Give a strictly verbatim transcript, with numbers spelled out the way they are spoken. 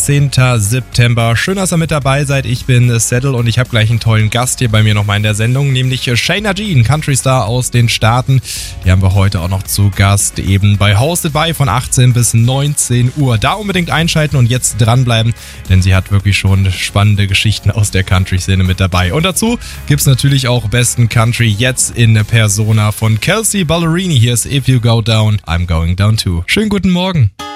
vierzehnter September. Schön, dass ihr mit dabei seid. Ich bin Saddle und ich habe gleich einen tollen Gast hier bei mir nochmal in der Sendung, nämlich Shayna G, ein Country-Star aus den Staaten. Die haben wir heute auch noch zu Gast, eben bei Hosted By von achtzehn bis neunzehn Uhr. Da unbedingt einschalten und jetzt dranbleiben, denn sie hat wirklich schon spannende Geschichten aus der Country-Szene mit dabei. Und dazu gibt's natürlich auch besten Country jetzt in Persona von Kelsea Ballerini. Hier ist If You Go Down, I'm Going Down Too. Schönen guten Morgen.